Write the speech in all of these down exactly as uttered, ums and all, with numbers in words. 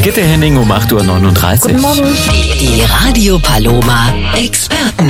Gitte Henning um acht Uhr neununddreißig. Guten Morgen. Die Radio Paloma Experten.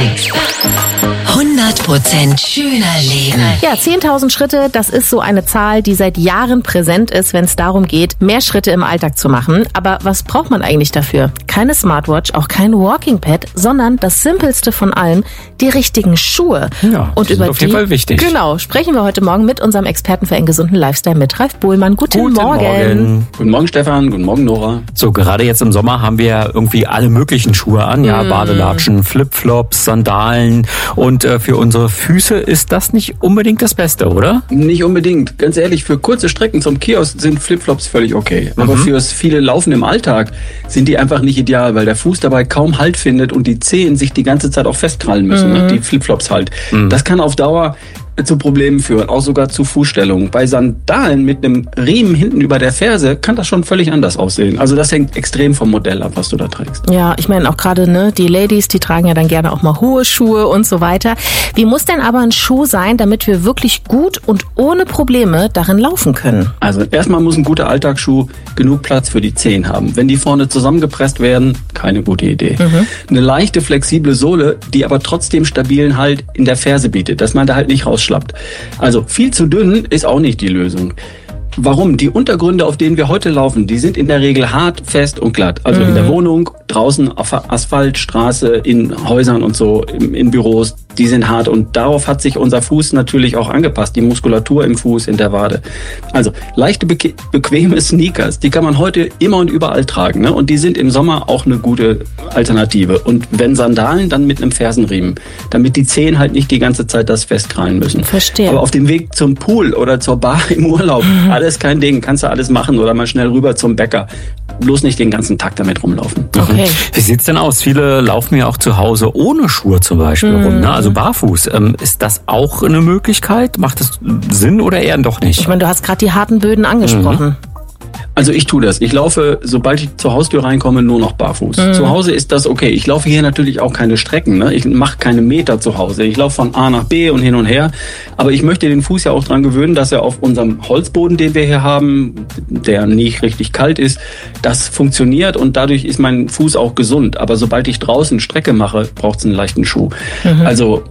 hundert Prozent schöner Leben. Ja, zehntausend Schritte, das ist so eine Zahl, die seit Jahren präsent ist, wenn es darum geht, mehr Schritte im Alltag zu machen. Aber was braucht man eigentlich dafür? Keine Smartwatch, auch kein Walking Pad, sondern das Simpelste von allem, die richtigen Schuhe. Ja, und die über sind auf die, jeden Fall wichtig. Genau, sprechen wir heute Morgen mit unserem Experten für einen gesunden Lifestyle mit Ralf Bohlmann. Guten, Guten Morgen. Morgen. Guten Morgen, Stefan. Guten Morgen, Nora. So, gerade jetzt im Sommer haben wir ja irgendwie alle möglichen Schuhe an. Ja, mm. Badelatschen, Flipflops, Sandalen. Und äh, für unsere Füße ist das nicht unbedingt das Beste, oder? Nicht unbedingt. Ganz ehrlich, für kurze Strecken zum Kiosk sind Flipflops völlig okay. Aber mhm. fürs viele Laufen im Alltag sind die einfach nicht ideal, weil der Fuß dabei kaum Halt findet und die Zehen sich die ganze Zeit auch festkrallen müssen, mhm. ne? Die Flipflops halt. Mhm. Das kann auf Dauer zu Problemen führen, auch sogar zu Fußstellungen. Bei Sandalen mit einem Riemen hinten über der Ferse kann das schon völlig anders aussehen. Also das hängt extrem vom Modell ab, was du da trägst. Ja, ich meine auch gerade ne, die Ladies, die tragen ja dann gerne auch mal hohe Schuhe und so weiter. Wie muss denn aber ein Schuh sein, damit wir wirklich gut und ohne Probleme darin laufen können? Also erstmal muss ein guter Alltagsschuh genug Platz für die Zehen haben. Wenn die vorne zusammengepresst werden, keine gute Idee. Mhm. Eine leichte, flexible Sohle, die aber trotzdem stabilen Halt in der Ferse bietet, dass man da halt nicht rausschlappt. Also viel zu dünn ist auch nicht die Lösung. Warum? Die Untergründe, auf denen wir heute laufen, die sind in der Regel hart, fest und glatt. Also mhm. in der Wohnung, draußen auf Asphalt, Straße, in Häusern und so, in, in Büros, die sind hart. Und darauf hat sich unser Fuß natürlich auch angepasst, die Muskulatur im Fuß, in der Wade. Also leichte, beke- bequeme Sneakers, die kann man heute immer und überall tragen, ne? Und die sind im Sommer auch eine gute Alternative. Und wenn Sandalen, dann mit einem Fersenriemen, damit die Zehen halt nicht die ganze Zeit das festkrallen müssen. Verstehe. Aber auf dem Weg zum Pool oder zur Bar im Urlaub, mhm. alles kein Ding, kannst du alles machen oder mal schnell rüber zum Bäcker. Bloß nicht den ganzen Tag damit rumlaufen. Okay. Wie sieht's denn aus? Viele laufen ja auch zu Hause ohne Schuhe zum Beispiel mhm. rum, ne? Also barfuß. Ähm, ist das auch eine Möglichkeit? Macht das Sinn oder eher doch nicht? Ich meine, du hast gerade die harten Böden angesprochen. Mhm. Also ich tue das. Ich laufe, sobald ich zur Haustür reinkomme, nur noch barfuß. Mhm. Zu Hause ist das okay. Ich laufe hier natürlich auch keine Strecken, ne? Ich mache keine Meter zu Hause. Ich laufe von A nach B und hin und her. Aber ich möchte den Fuß ja auch dran gewöhnen, dass er auf unserem Holzboden, den wir hier haben, der nicht richtig kalt ist, das funktioniert und dadurch ist mein Fuß auch gesund. Aber sobald ich draußen Strecke mache, braucht es einen leichten Schuh. Mhm. Also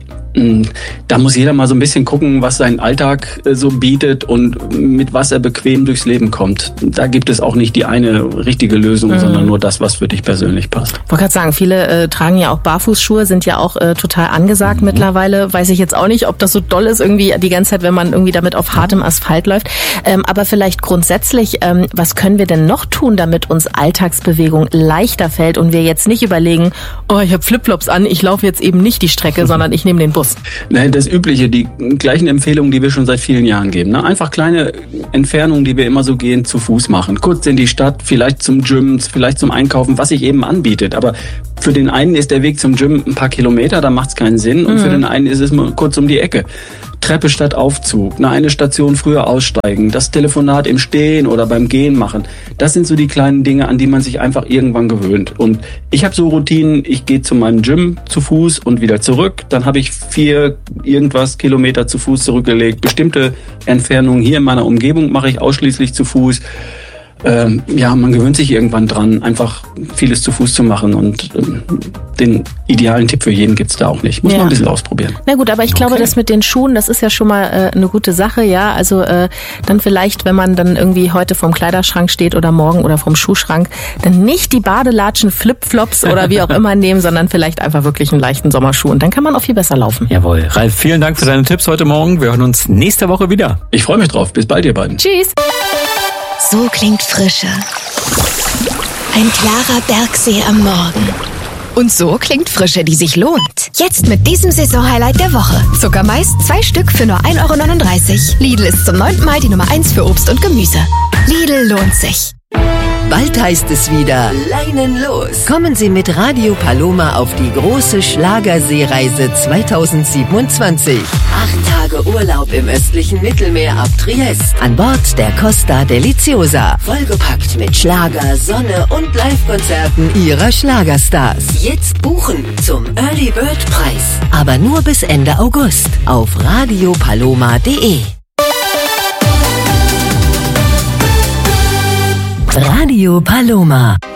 da muss jeder mal so ein bisschen gucken, was sein Alltag so bietet und mit was er bequem durchs Leben kommt. Da gibt es auch nicht die eine richtige Lösung, mhm. sondern nur das, was für dich persönlich passt. Ich wollte gerade sagen, viele äh, tragen ja auch Barfußschuhe, sind ja auch äh, total angesagt mhm. mittlerweile. Weiß ich jetzt auch nicht, ob das so doll ist, irgendwie die ganze Zeit, wenn man irgendwie damit auf hartem Asphalt läuft. Ähm, aber vielleicht grundsätzlich, ähm, was können wir denn noch tun, damit uns Alltagsbewegung leichter fällt und wir jetzt nicht überlegen, oh, ich habe Flipflops an, ich laufe jetzt eben nicht die Strecke, sondern ich nehme den Bus. Nein, das Übliche, die gleichen Empfehlungen, die wir schon seit vielen Jahren geben. Ne? Einfach kleine Entfernungen, die wir immer so gehen, zu Fuß machen. Kurz in die Stadt, vielleicht zum Gym, vielleicht zum Einkaufen, was sich eben anbietet. Aber für den einen ist der Weg zum Gym ein paar Kilometer, da macht es keinen Sinn. Und mhm. für den einen ist es mal kurz um die Ecke. Treppe statt Aufzug, eine Station früher aussteigen, das Telefonat im Stehen oder beim Gehen machen. Das sind so die kleinen Dinge, an die man sich einfach irgendwann gewöhnt. Und ich habe so Routinen, ich gehe zu meinem Gym zu Fuß und wieder zurück. Dann habe ich vier irgendwas Kilometer zu Fuß zurückgelegt. Bestimmte Entfernungen hier in meiner Umgebung mache ich ausschließlich zu Fuß. Ähm, ja, man gewöhnt sich irgendwann dran, einfach vieles zu Fuß zu machen und ähm, den idealen Tipp für jeden gibt's da auch nicht. Muss ja. man ein bisschen ausprobieren. Na gut, aber ich glaube, okay. das mit den Schuhen, das ist ja schon mal äh, eine gute Sache, ja. Also äh, dann vielleicht, wenn man dann irgendwie heute vorm Kleiderschrank steht oder morgen oder vorm Schuhschrank, dann nicht die Badelatschen, Flipflops oder wie auch immer nehmen, sondern vielleicht einfach wirklich einen leichten Sommerschuh und dann kann man auch viel besser laufen. Jawohl. Ralf, vielen Dank für deine Tipps heute Morgen. Wir hören uns nächste Woche wieder. Ich freue mich drauf. Bis bald, ihr beiden. Tschüss. So klingt Frische. Ein klarer Bergsee am Morgen. Und so klingt Frische, die sich lohnt. Jetzt mit diesem Saisonhighlight der Woche. Zuckermais, zwei Stück für nur ein Euro neununddreißig. Lidl ist zum neunten Mal die Nummer eins für Obst und Gemüse. Lidl lohnt sich. Bald heißt es wieder Leinen los. Kommen Sie mit Radio Paloma auf die große Schlagerseereise zweitausendsiebenundzwanzig. Acht Tage Urlaub im östlichen Mittelmeer ab Triest. An Bord der Costa Deliciosa. Vollgepackt mit Schlager, Sonne und Live-Konzerten Ihrer Schlagerstars. Jetzt buchen zum Early Bird Preis. Aber nur bis Ende August auf radiopaloma punkt de. Radio Paloma.